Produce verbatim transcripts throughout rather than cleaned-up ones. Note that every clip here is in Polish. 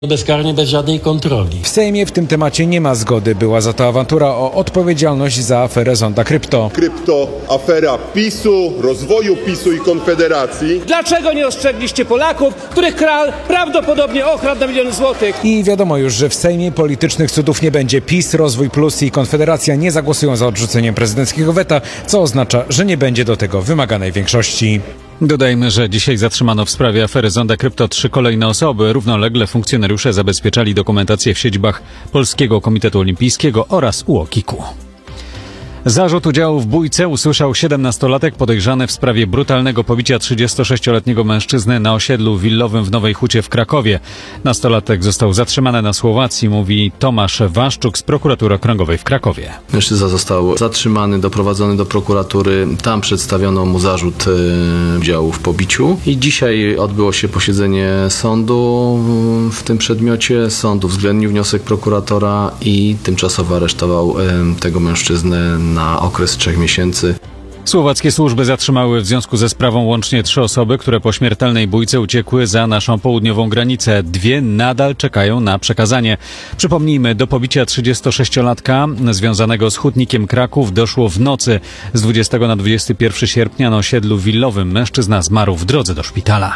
Bezkarnie, bez żadnej kontroli. W Sejmie w tym temacie nie ma zgody. Była za to awantura o odpowiedzialność za aferę Zonda Krypto. Krypto, afera PiSu, rozwoju PiSu i Konfederacji. Dlaczego nie ostrzegliście Polaków, których kral prawdopodobnie okradł na miliony złotych? I wiadomo już, że w Sejmie politycznych cudów nie będzie. PiS, Rozwój Plus i Konfederacja nie zagłosują za odrzuceniem prezydenckiego weta, co oznacza, że nie będzie do tego wymaganej większości. Dodajmy, że dzisiaj zatrzymano w sprawie afery Zonda Krypto trzy kolejne osoby. Równolegle funkcjonariusze zabezpieczali dokumentację w siedzibach Polskiego Komitetu Olimpijskiego oraz U O K I K-u. Zarzut udziału w bójce usłyszał siedemnastolatek podejrzany w sprawie brutalnego pobicia trzydziestosześcioletniego mężczyzny na osiedlu willowym w Nowej Hucie w Krakowie. Nastolatek został zatrzymany na Słowacji, mówi Tomasz Waszczuk z Prokuratury Okręgowej w Krakowie. Mężczyzna został zatrzymany, doprowadzony do prokuratury. Tam przedstawiono mu zarzut e, udziału w pobiciu. I dzisiaj odbyło się posiedzenie sądu w tym przedmiocie. Sąd uwzględnił wniosek prokuratora i tymczasowo aresztował e, tego mężczyznę na okres trzech miesięcy. Słowackie służby zatrzymały w związku ze sprawą łącznie trzy osoby, które po śmiertelnej bójce uciekły za naszą południową granicę. Dwie nadal czekają na przekazanie. Przypomnijmy, do pobicia trzydziestosześciolatka związanego z hutnikiem Kraków doszło w nocy z dwudziestego na dwudziestego pierwszego sierpnia na osiedlu willowym. Mężczyzna zmarł w drodze do szpitala.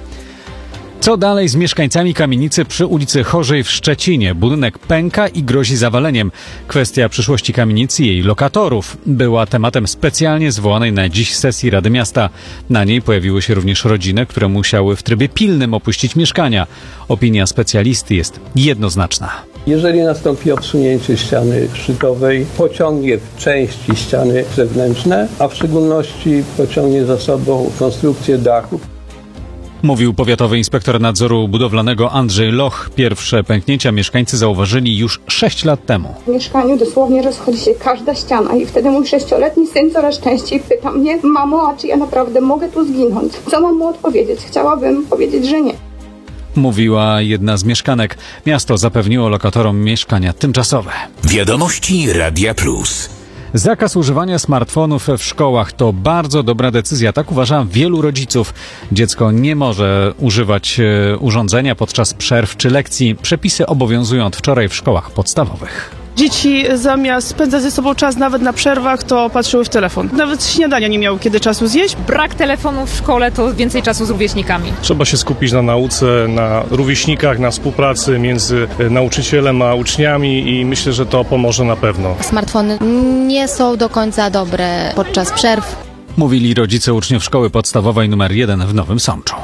Co dalej z mieszkańcami kamienicy przy ulicy Chorzej w Szczecinie? Budynek pęka i grozi zawaleniem. Kwestia przyszłości kamienicy i jej lokatorów była tematem specjalnie zwołanej na dziś sesji Rady Miasta. Na niej pojawiły się również rodziny, które musiały w trybie pilnym opuścić mieszkania. Opinia specjalisty jest jednoznaczna. Jeżeli nastąpi odsunięcie ściany szczytowej, pociągnie w części ściany zewnętrzne, a w szczególności pociągnie za sobą konstrukcję dachu. Mówił powiatowy inspektor nadzoru budowlanego Andrzej Loch. Pierwsze pęknięcia mieszkańcy zauważyli już sześć lat temu. W mieszkaniu dosłownie rozchodzi się każda ściana i wtedy mój sześcioletni syn coraz częściej pyta mnie: mamo, a czy ja naprawdę mogę tu zginąć? Co mam mu odpowiedzieć? Chciałabym powiedzieć, że nie. Mówiła jedna z mieszkanek. Miasto zapewniło lokatorom mieszkania tymczasowe. Wiadomości Radia Plus. Zakaz używania smartfonów w szkołach to bardzo dobra decyzja, tak uważa wielu rodziców. Dziecko nie może używać e, urządzenia podczas przerw czy lekcji. Przepisy obowiązują od wczoraj w szkołach podstawowych. Dzieci zamiast spędzać ze sobą czas nawet na przerwach, to patrzyły w telefon. Nawet śniadania nie miały kiedy czasu zjeść. Brak telefonu w szkole to więcej czasu z rówieśnikami. Trzeba się skupić na nauce, na rówieśnikach, na współpracy między nauczycielem a uczniami i myślę, że to pomoże na pewno. Smartfony nie są do końca dobre podczas przerw. Mówili rodzice uczniów szkoły podstawowej numer jeden w Nowym Sączu.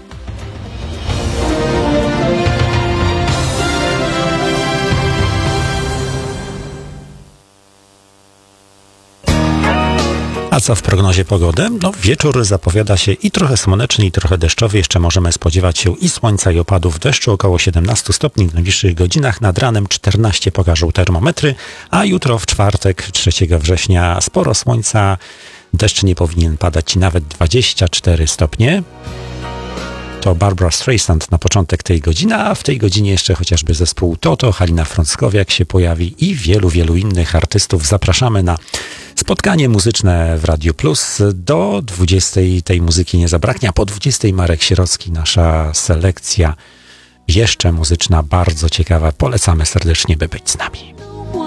A co w prognozie pogody? No wieczór zapowiada się i trochę słoneczny, i trochę deszczowy. Jeszcze możemy spodziewać się i słońca, i opadów deszczu. Około siedemnaście stopni w najbliższych godzinach. Nad ranem czternaście pokażą termometry. A jutro w czwartek, trzeciego września, sporo słońca. Deszcz nie powinien padać, nawet dwadzieścia cztery stopnie. To Barbara Streisand na początek tej godziny, a w tej godzinie jeszcze chociażby zespół Toto, Halina Frąckowiak się pojawi i wielu, wielu innych artystów. Zapraszamy na spotkanie muzyczne w Radiu Plus. Do dwudziestej tej muzyki nie zabraknie, a po dwudziestej Marek Sierocki, nasza selekcja jeszcze muzyczna, bardzo ciekawa. Polecamy serdecznie, by być z nami.